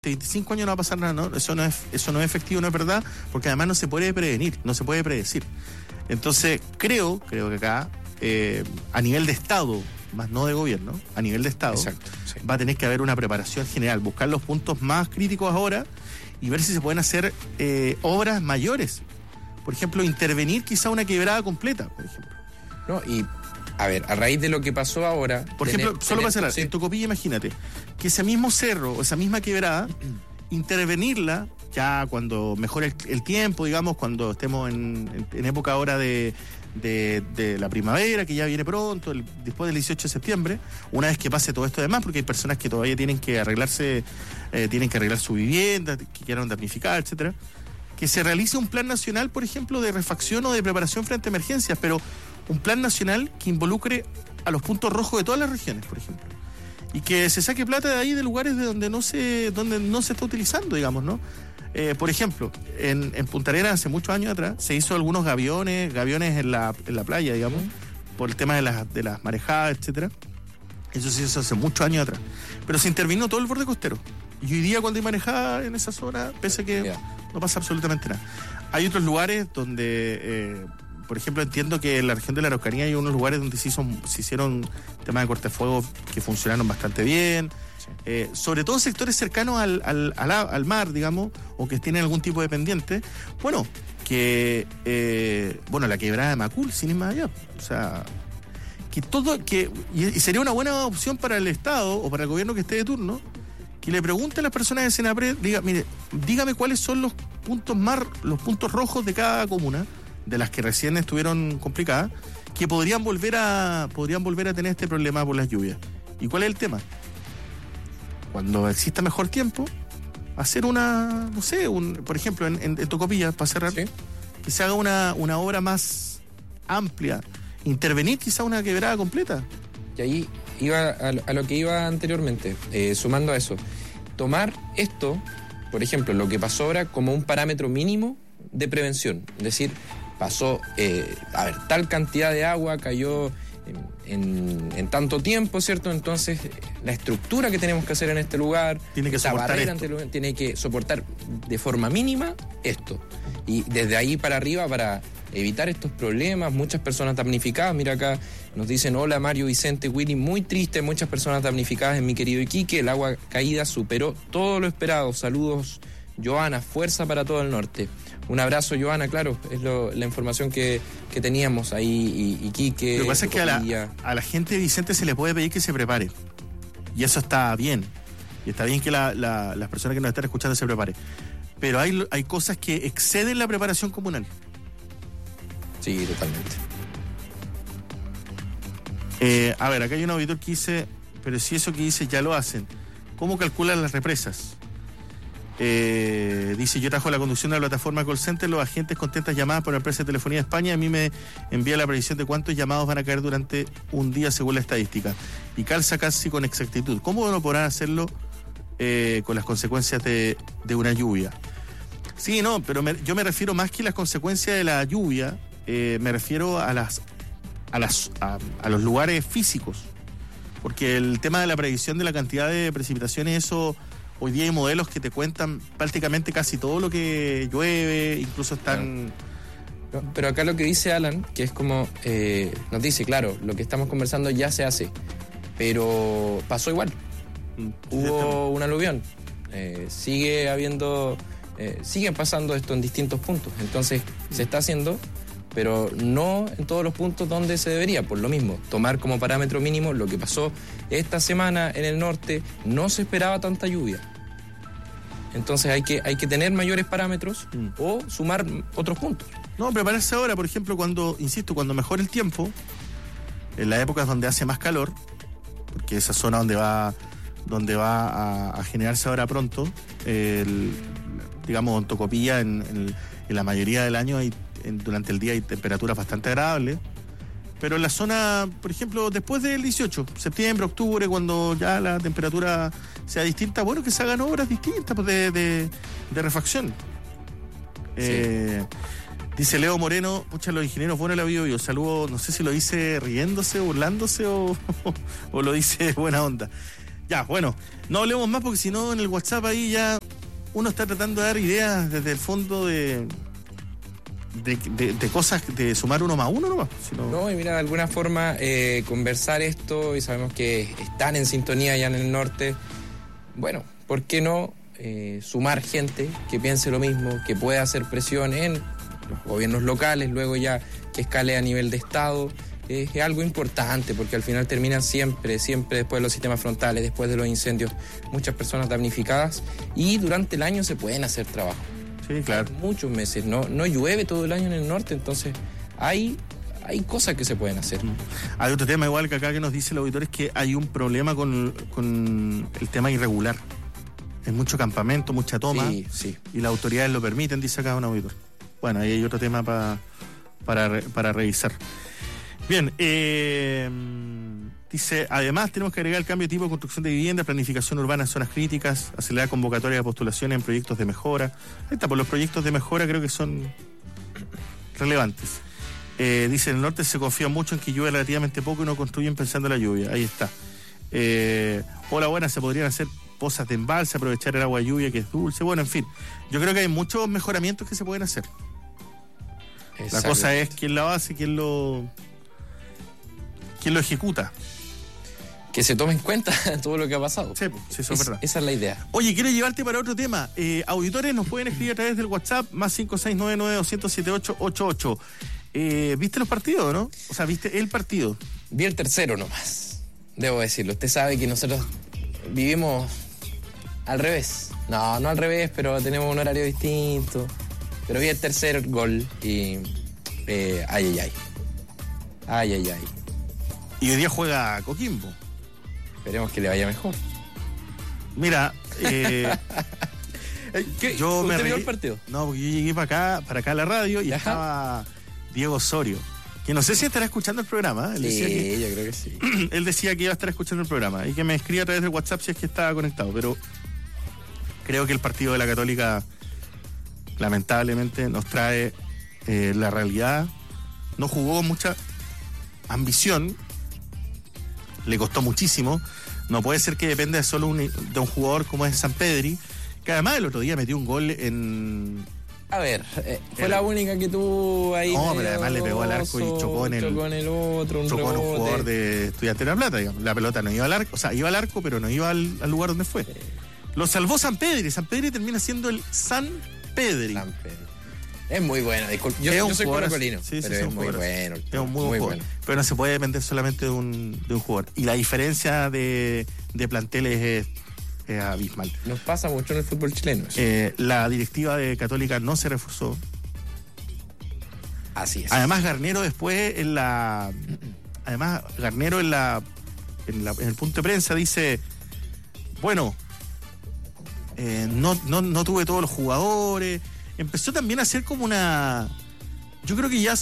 25 años no va a pasar nada, ¿no? Eso no es efectivo, no es verdad, porque además no se puede prevenir, no se puede predecir. Entonces, creo que acá, a nivel de Estado, más no de gobierno, a nivel de Estado, exacto, sí, va a tener que haber una preparación general, buscar los puntos más críticos ahora y ver si se pueden hacer obras mayores. Por ejemplo, intervenir quizá una quebrada completa, por ejemplo. No, y a ver, a raíz de lo que pasó ahora... Por ejemplo, solo para cerrar, en Tocopilla, imagínate, que ese mismo cerro o esa misma quebrada, intervenirla ya cuando mejore el tiempo, digamos, cuando estemos en época ahora de la primavera, que ya viene pronto, después del 18 de septiembre, una vez que pase todo esto de más, porque hay personas que todavía tienen que arreglarse, tienen que arreglar su vivienda, que quieran damnificar, etcétera, que se realice un plan nacional, por ejemplo, de refacción o de preparación frente a emergencias, pero un plan nacional que involucre a los puntos rojos de todas las regiones, por ejemplo, y que se saque plata de ahí, de lugares de donde no se está utilizando, digamos, ¿no? Por ejemplo, en Punta Arenas hace muchos años atrás se hizo algunos gaviones en la playa, digamos, por el tema de las marejadas, etcétera. Eso se hizo hace muchos años atrás, pero se intervino todo el borde costero, y hoy día cuando hay marejada en esa zona, pese a que no pasa absolutamente nada. Hay otros lugares donde por ejemplo, entiendo que en la región de la Araucanía hay unos lugares donde se hicieron temas de cortafuegos que funcionaron bastante bien. Sí. Sobre todo sectores cercanos al mar, digamos, o que tienen algún tipo de pendiente. Bueno, la quebrada de Macul, sin ir más allá. O sea, y sería una buena opción para el Estado o para el gobierno que esté de turno, que le pregunte a las personas de Senapred, dígame cuáles son los puntos rojos de cada comuna, de las que recién estuvieron complicadas, que podrían volver a tener este problema por las lluvias. ¿Y cuál es el tema? Cuando exista mejor tiempo, hacer por ejemplo, en Tocopilla, para cerrar, ¿sí?, que se haga una obra más amplia, intervenir quizá una quebrada completa. Y ahí iba a lo que iba anteriormente, sumando a eso, tomar esto, por ejemplo, lo que pasó ahora, como un parámetro mínimo de prevención, es decir, pasó, tal cantidad de agua cayó en tanto tiempo, ¿cierto? Entonces, la estructura que tenemos que hacer en este lugar, tiene que soportar esto. Tiene que soportar de forma mínima esto. Y desde ahí para arriba, para evitar estos problemas, muchas personas damnificadas. Mira acá, nos dicen, hola Mario, Vicente, Willy, muy triste, muchas personas damnificadas en mi querido Iquique, el agua caída superó todo lo esperado. Saludos, Joana, fuerza para todo el norte. Un abrazo, Joana, claro, es la información que teníamos ahí, Iquique. Lo que pasa es que a la gente de Vicente se le puede pedir que se prepare, y eso está bien, y está bien que las personas que nos están escuchando se preparen, pero hay cosas que exceden la preparación comunal. Sí, totalmente. A ver, acá hay un auditor que dice, pero si eso que dice ya lo hacen, ¿cómo calculan las represas? Dice, yo trabajo la conducción de la plataforma call center, los agentes contestan llamadas por la empresa de telefonía de España, a mí me envía la previsión de cuántos llamados van a caer durante un día según la estadística, y calza casi con exactitud. ¿Cómo no podrán hacerlo con las consecuencias de una lluvia? Sí, no, pero yo me refiero más que las consecuencias de la lluvia, me refiero a los lugares físicos, porque el tema de la previsión de la cantidad de precipitaciones, eso... Hoy día hay modelos que te cuentan prácticamente casi todo lo que llueve, incluso están... Pero acá lo que dice Alan, que es como, nos dice, claro, lo que estamos conversando ya se hace, pero pasó igual. Hubo un aluvión, siguen pasando esto en distintos puntos, entonces se está haciendo, pero no en todos los puntos donde se debería. Por lo mismo, tomar como parámetro mínimo lo que pasó esta semana en el norte, no se esperaba tanta lluvia. Entonces hay que tener mayores parámetros o sumar otros puntos. No, prepararse ahora, por ejemplo, cuando mejore el tiempo, en las épocas donde hace más calor, porque esa zona donde va a generarse ahora pronto, digamos en Tocopilla, en la mayoría del año durante el día hay temperaturas bastante agradables, pero en la zona, por ejemplo, después del 18, septiembre, octubre, cuando ya la temperatura sea distinta, bueno, que se hagan obras distintas de refacción. Sí. Dice Leo Moreno, pucha, los ingenieros, bueno, la bio, saludo, no sé si lo dice riéndose, burlándose o lo dice buena onda. Ya, bueno, no hablemos más porque si no en el WhatsApp ahí ya uno está tratando de dar ideas desde el fondo de cosas, de sumar uno más uno nomás. No, y mira, de alguna forma conversar esto, y sabemos que están en sintonía allá en el norte. Bueno, ¿por qué no sumar gente que piense lo mismo, que pueda hacer presión en los gobiernos locales, luego ya que escale a nivel de Estado? Es algo importante porque al final terminan siempre después de los sistemas frontales, después de los incendios, muchas personas damnificadas, y durante el año se pueden hacer trabajo. Sí, claro. Hay muchos meses, no llueve todo el año en el norte, entonces hay cosas que se pueden hacer. Hay otro tema igual que acá que nos dice el auditor, es que hay un problema con el tema irregular. Hay mucho campamento, mucha toma, sí. Y las autoridades lo permiten, dice acá un auditor. Bueno, ahí hay otro tema para revisar. Bien, dice, además tenemos que agregar el cambio de tipo de construcción de vivienda, planificación urbana en zonas críticas, acelerar convocatorias de postulaciones en proyectos de mejora. Ahí está, por los proyectos de mejora creo que son relevantes. Dice, en el norte se confía mucho en que llueve relativamente poco y no construyen pensando en la lluvia. Ahí está. Hola, buenas, se podrían hacer pozas de embalse, aprovechar el agua de lluvia que es dulce. Bueno, en fin, yo creo que hay muchos mejoramientos que se pueden hacer. La cosa es quién la hace, quién lo ejecuta. Que se tome en cuenta todo lo que ha pasado. Sí, eso es verdad. Esa es la idea. Oye, quiero llevarte para otro tema. Auditores nos pueden escribir a través del WhatsApp más 5699-200-7888. ¿Viste los partidos, no? O sea, ¿viste el partido? Vi el tercero nomás, debo decirlo. Usted sabe que nosotros vivimos al revés. No al revés, pero tenemos un horario distinto. Pero vi el tercer gol y... ay. Y hoy día juega Coquimbo. Esperemos que le vaya mejor. Mira, yo me vio el partido? No, porque yo llegué para acá a la radio y estaba Diego Osorio, que no sé si estará escuchando el programa. Él decía que, yo creo que sí. Él decía que iba a estar escuchando el programa y que me escribía a través del WhatsApp si es que estaba conectado, pero creo que el partido de la Católica lamentablemente nos trae la realidad. No jugó con mucha ambición, le costó muchísimo. No puede ser que dependa de solo de un jugador como es Sampedri, que además el otro día metió un gol en... A ver, fue la única que tuvo ahí. No, pero además le pegó al arco y chocó en el otro, chocó en un jugador de Estudiantes de La Plata, digamos. La pelota no iba al arco, o sea, iba al arco, pero no iba al lugar donde fue. Lo salvó Sampedri. Sampedri termina siendo el Sampedri. Es muy bueno. Yo soy colocolino, pero es muy bueno. Es un muy bueno. Pero no se puede depender solamente de un jugador. Y la diferencia de planteles es abismal. Nos pasa mucho en el fútbol chileno. La directiva de Católica no se reforzó. Así es. Además, Garnero después en el punto de prensa dice, bueno, no tuve todos los jugadores. Empezó también a hacer como una... Yo creo que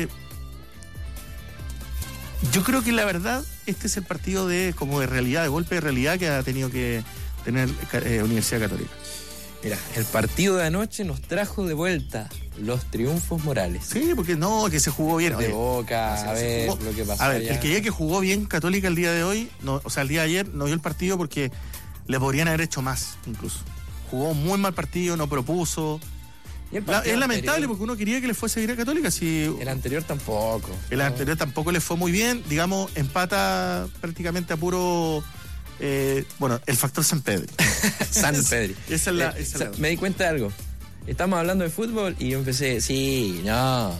la verdad, este es el partido de realidad, de golpe de realidad que ha tenido que tener Universidad Católica. Mira, el partido de anoche nos trajo de vuelta los triunfos morales. Sí, porque que se jugó bien. De Boca, a ver lo que pasó. A ver, allá. el que diga que jugó bien Católica el día de hoy, el día de ayer, no vio el partido porque le podrían haber hecho más, incluso. Jugó un muy mal partido, no propuso. Es lamentable porque uno quería que le fuese bien a Católica. Si el anterior tampoco. Anterior tampoco le fue muy bien. Digamos, empata prácticamente a puro... el factor Sampedri. Sampedri. Esa es la... Me di cuenta de algo. Estamos hablando de fútbol y yo empecé, sí. Bueno,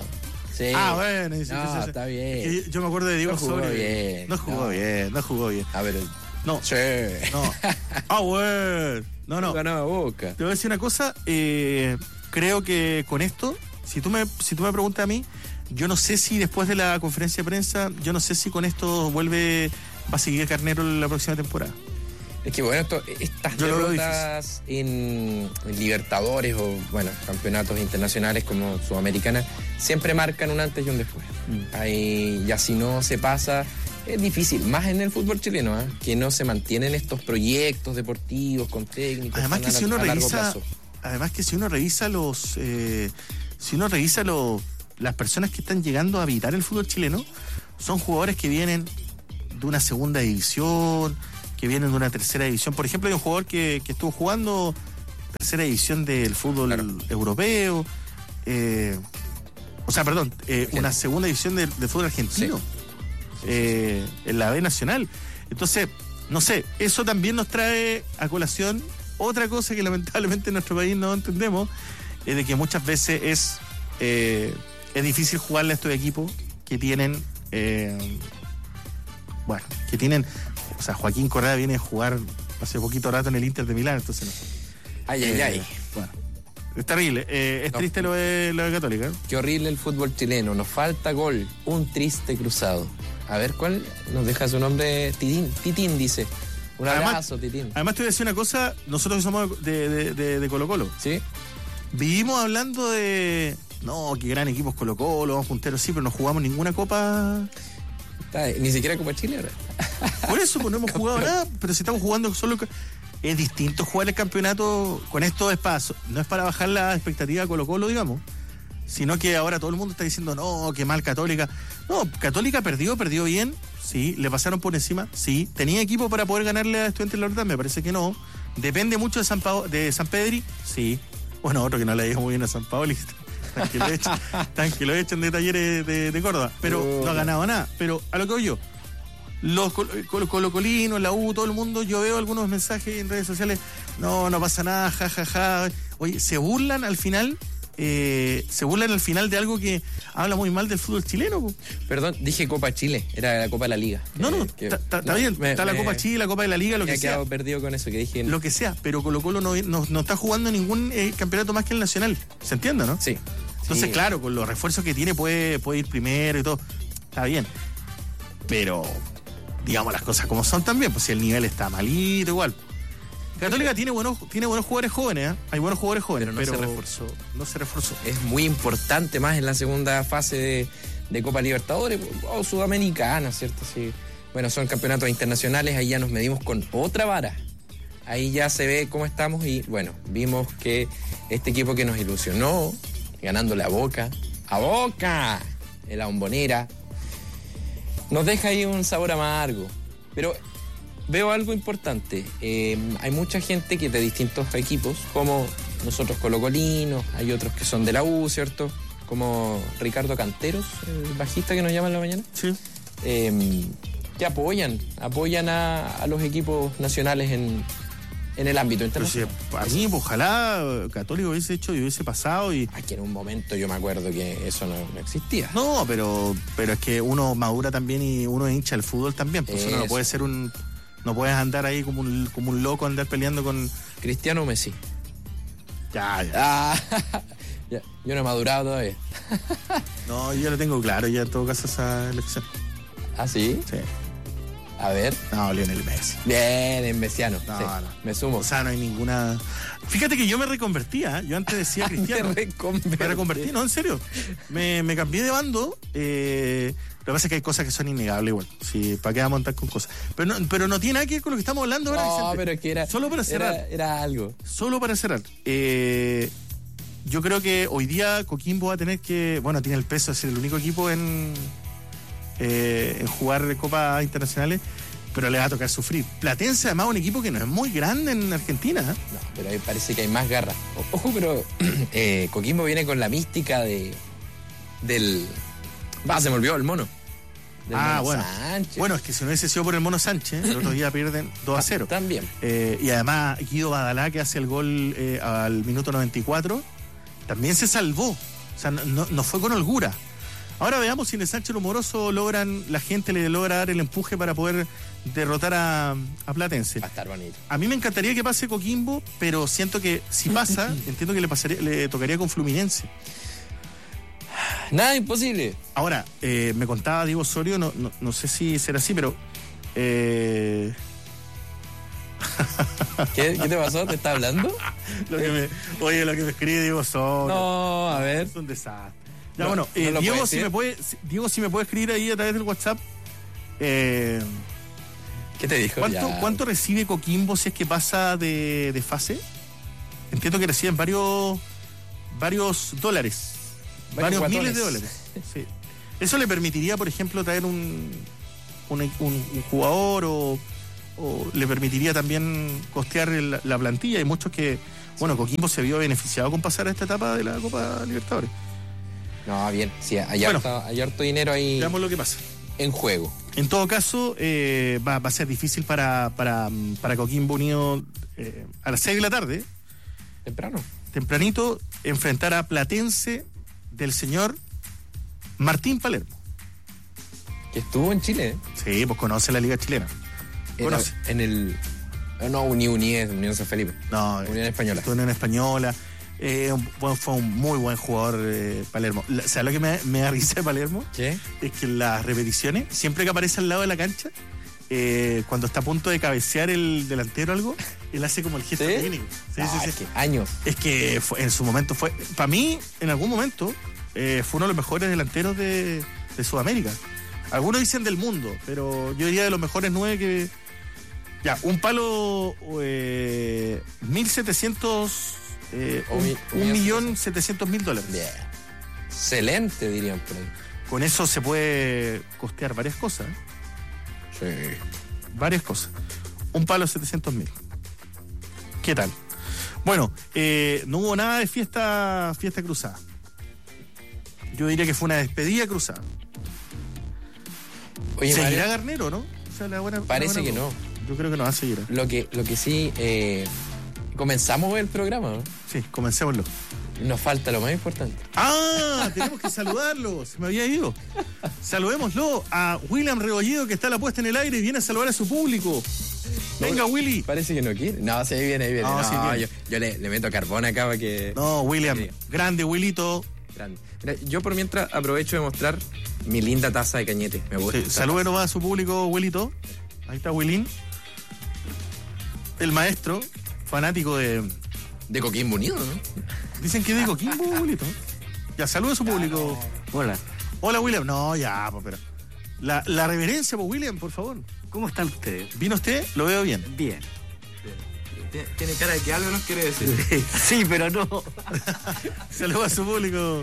está bien. Yo me acuerdo de Diego Osorio. No jugó bien. A ver, no. Sí. No. Bueno. No. Ganaba Boca. Te voy a decir una cosa. Creo que con esto, si tú me preguntas a mí, yo no sé si después de la conferencia de prensa, yo no sé si con esto va a seguir Garnero la próxima temporada. Es que bueno, estas derrotas en Libertadores o campeonatos internacionales como Sudamericana siempre marcan un antes y un después. Ahí, ya si no se pasa, es difícil, más en el fútbol chileno, que no se mantienen estos proyectos deportivos con técnicos. Además que si uno revisa las personas que están llegando a habitar el fútbol chileno, son jugadores que vienen de una segunda división, que vienen de una tercera división. Por ejemplo, hay un jugador que estuvo jugando tercera división del fútbol europeo, una segunda división del fútbol argentino, en la B Nacional. Entonces, no sé, eso también nos trae a colación otra cosa que lamentablemente en nuestro país no entendemos, es de que muchas veces es difícil jugarle a estos equipos que tienen, o sea, Joaquín Correa viene a jugar hace poquito rato en el Inter de Milán, entonces no sé. Ay. Bueno, es terrible, es triste lo de Católica. Qué horrible el fútbol chileno, nos falta gol, un triste cruzado. A ver, ¿cuál nos deja su nombre? Titín dice. Un abrazo, Titín. Además te voy a decir una cosa, nosotros que somos de Colo-Colo. Sí. Vivimos hablando de, no, qué gran equipo es Colo-Colo, vamos punteros, sí, pero no jugamos ninguna copa. Ni siquiera Copa Chile ahora. Por eso, pues no hemos jugado nada, pero si estamos jugando solo... Es distinto jugar el campeonato con estos espacios. No es para bajar la expectativa de Colo-Colo, digamos, sino que ahora todo el mundo está diciendo, no, qué mal Católica. No, Católica perdió bien, sí, le pasaron por encima, sí. ¿Tenía equipo para poder ganarle a Estudiantes de La Plata? Me parece que no. ¿Depende mucho de San Pedri? Sí. Bueno, otro que no le dijo muy bien a San Paoli, tan que lo echan de Talleres de Córdoba, pero no ha ganado nada. Pero a lo que voy yo, los colocolinos, la U, todo el mundo, yo veo algunos mensajes en redes sociales, no pasa nada, jajaja. Oye, se burlan al final de algo que habla muy mal del fútbol chileno. Perdón, dije Copa Chile, era la Copa de la Liga. Está bien, está la Copa Chile, la Copa de la Liga, lo que sea. Me he quedado perdido con eso que dije. Lo que sea, pero Colo-Colo no está jugando ningún campeonato más que el nacional. ¿Se entiende, no? Sí. Entonces, claro, con los refuerzos que tiene puede ir primero y todo. Está bien. Pero digamos las cosas como son también, pues si el nivel está malito, igual. Católica tiene buenos jugadores jóvenes, hay buenos jugadores jóvenes, pero no se reforzó. Es muy importante más en la segunda fase de Copa Libertadores o Sudamericana, ¿cierto? Sí. Bueno, son campeonatos internacionales, ahí ya nos medimos con otra vara. Ahí ya se ve cómo estamos y bueno, vimos que este equipo que nos ilusionó, ganándole a Boca, en la Bombonera, nos deja ahí un sabor amargo. Pero veo algo importante. Hay mucha gente que de distintos equipos, como nosotros colocolinos, hay otros que son de la U, ¿cierto? Como Ricardo Canteros, el bajista que nos llama en la mañana. Sí. Que apoyan a los equipos nacionales en el ámbito internacional. Pero si, a mí, ojalá Católico hubiese hecho y hubiese pasado y... Aquí en un momento yo me acuerdo que eso no existía. No, pero es que uno madura también y uno es hincha del fútbol también. Pues uno no puede ser no puedes andar ahí como un loco, andar peleando con... Cristiano o Messi. Ya. Ya. Yo no he madurado todavía. No, yo lo tengo claro ya en todo caso esa elección. ¿Ah, sí? Sí. A ver. No, Lionel Messi. Bien, en mesiano. No, sí, no. Me sumo. O sea, no hay ninguna... Fíjate que yo me reconvertía, yo antes decía Cristiano. Me reconvertí, no, en serio. Me cambié de bando. Lo que pasa es que hay cosas que son innegables igual. Sí, ¿para qué vamos a montar con cosas? Pero no tiene nada que ver con lo que estamos hablando ahora, Vicente. No, pero es que era... Solo para cerrar. Era algo. Solo para cerrar. Yo creo que hoy día Coquimbo va a tener que... Bueno, tiene el peso de ser el único equipo en jugar copas internacionales, pero le va a tocar sufrir. Platense, además, un equipo que no es muy grande en Argentina. No, pero ahí parece que hay más garra. Ojo, pero Coquimbo viene con la mística del... se me olvidó el mono. Mono bueno. Sánchez. Bueno, es que si no hubiese sido por el Mono Sánchez, el otro día pierden 2-0. También. Y además, Guido Badalá, que hace el gol al minuto 94, también se salvó. O sea, no fue con holgura. Ahora veamos si en el Sánchez Humoroso la gente le logra dar el empuje para poder derrotar a Platense. Va a estar bonito. A mí me encantaría que pase Coquimbo, pero siento que si pasa, entiendo que le tocaría con Fluminense. Nada imposible. Ahora, me contaba Diego Osorio, no sé si será así, pero... ¿Qué te pasó? ¿Te está hablando? Lo que me escribe Diego Osorio. No, a ver. Es un desastre. Ya, bueno, Diego, si me puede escribir ahí a través del WhatsApp. ¿Qué te dijo? ¿Cuánto recibe Coquimbo si es que pasa de fase? Entiendo que reciben varios dólares. Varios miles de dólares. Sí. Eso le permitiría, por ejemplo, traer un jugador o o le permitiría también costear la plantilla. Hay muchos que, bueno, Coquimbo se vio beneficiado con pasar a esta etapa de la Copa Libertadores. No, bien, sí, hay harto dinero ahí. Veamos lo que pasa. En juego. En todo caso, va a ser difícil para Coquimbo Unido a las 6 de la tarde. Tempranito, enfrentar a Platense del señor Martín Palermo. Que estuvo en Chile, ¿eh? Sí, pues conoce la Liga Chilena. Conoce. En el... No, Unión San Felipe. No, Unión Española. Unión Española. Fue un muy buen jugador Palermo. ¿Sabes lo que me da risa de Palermo? ¿Qué? Es que en las repeticiones, siempre que aparece al lado de la cancha, cuando está a punto de cabecear el delantero o algo, él hace como el gesto técnico. Sí. Es que años. Es que en su momento fue, para mí, en algún momento, fue uno de los mejores delanteros de Sudamérica. Algunos dicen del mundo, pero yo diría de los mejores 9 que... Ya, un palo 1.700... $1.700.000. Bien. Excelente, dirían por ahí. Con eso se puede costear varias cosas. Sí. Varias cosas. Un palo 700.000. ¿Qué tal? Bueno, no hubo nada de fiesta cruzada. Yo diría que fue una despedida cruzada. Oye, ¿seguirá Garnero, no? O sea, parece que no. Yo creo que no va a seguir. Lo que sí... comenzamos el programa, ¿no? Sí, comencémoslo. Nos falta lo más importante. Tenemos que saludarlo. Se me había ido. Saludémoslo a William Rebolledo, que está a la puesta en el aire y viene a saludar a su público. Venga, Willy. Parece que no quiere. No, sí, ahí viene. No, sí, viene. Yo le meto carbón acá para que... No, William. Grande, Willito. Grande. Mira, yo por mientras aprovecho de mostrar mi linda taza de cañete. Me gusta. Sí, salúdenos a su público, Willito. Ahí está Willín. El maestro, fanático de Coquimbo Unido, ¿no? Dicen que de Coquimbo, Willito. Ya, saluda a su público. Hola. Hola, William. No, ya, pues, pero... La reverencia, pues, William, por favor. ¿Cómo están ustedes? ¿Vino usted? Lo veo bien. Bien. Tiene cara de que algo nos quiere decir. Sí, pero no. Saluda a su público.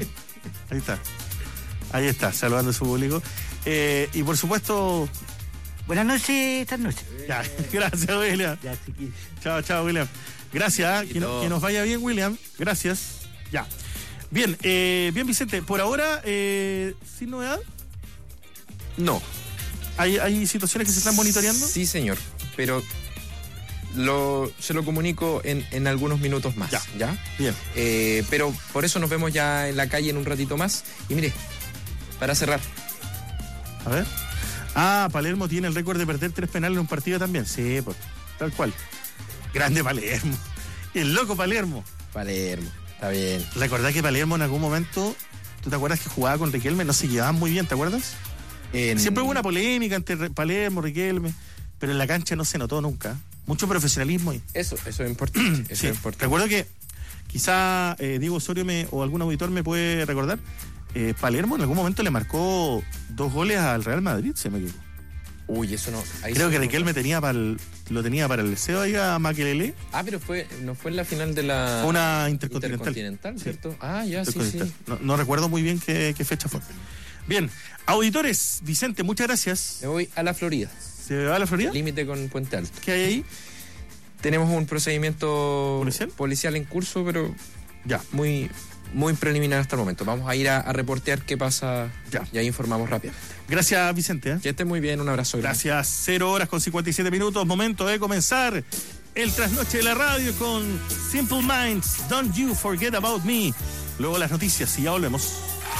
Ahí está, saludando a su público. Y por supuesto... Buenas noches, esta noche. Ya, gracias, William. Ya, chiquillos. Chao, William. Gracias, que nos vaya bien, William. Gracias. Ya. Bien, Vicente, por ahora, ¿sin novedad? No. ¿Hay situaciones que se están monitoreando? Sí, señor, pero se lo comunico en algunos minutos más. ¿Ya? Bien. Pero por eso nos vemos ya en la calle en un ratito más. Y mire, para cerrar. A ver. Palermo tiene el récord de perder 3 penales en un partido también. Sí, pues, tal cual. Grande Palermo. El loco Palermo. Está bien. ¿Recordás que Palermo en algún momento, tú te acuerdas que jugaba con Riquelme? No se llevaban muy bien, ¿te acuerdas? Siempre hubo una polémica entre Palermo, Riquelme, pero en la cancha no se notó nunca. Mucho profesionalismo ahí. Eso es importante. Sí. Recuerdo que quizá Diego Osorio o algún auditor me puede recordar, Palermo en algún momento le marcó 2 goles al Real Madrid, se me equivoco. Uy, eso no... Creo que Riquelme lo tenía para el deseo ahí a Makelele. Pero no fue en la final de la... Fue una intercontinental, ¿cierto? Sí. Sí. No recuerdo muy bien qué fecha fue. Bien, auditores, Vicente, muchas gracias. Me voy a la Florida. ¿Se va a la Florida? Límite con Puente Alto. ¿Qué hay ahí? Tenemos un procedimiento policial en curso, pero ya muy preliminar hasta el momento. Vamos a ir a reportear qué pasa y ahí informamos rápidamente. Gracias, Vicente. Que esté muy bien, un abrazo. Gracias. 0:57. Momento de comenzar el trasnoche de la radio con Simple Minds, Don't You Forget About Me. Luego las noticias y ya volvemos.